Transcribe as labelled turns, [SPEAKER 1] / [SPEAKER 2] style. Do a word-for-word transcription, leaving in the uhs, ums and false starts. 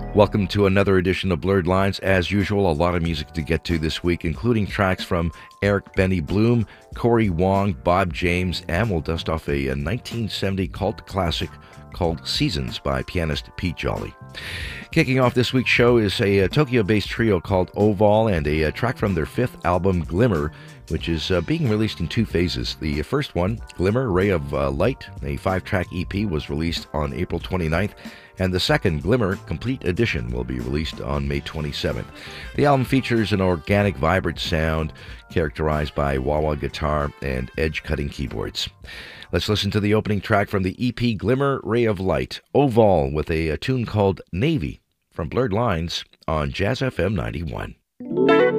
[SPEAKER 1] Welcome to another edition of Blurred Lines. As usual, a lot of music to get to this week, including tracks from Eric Benny Bloom, Corey Wong, Bob James, and we'll dust off a, a nineteen seventy cult classic called Seasons by pianist Pete Jolly. Kicking off this week's show is a, a Tokyo-based trio called Oval and a, a track from their fifth album, Glimmer, which is uh, being released in two phases. The first one, Glimmer, Ray of uh, Light, a five-track E P, was released on April twenty-ninth, and the second, Glimmer, Complete Edition, will be released on May twenty-seventh. The album features an organic, vibrant sound characterized by wah-wah guitar and edge-cutting keyboards. Let's listen to the opening track from the E P Glimmer, Ray of Light, Oval, with a, a tune called Navy from Blurred Lines on Jazz F M ninety-one.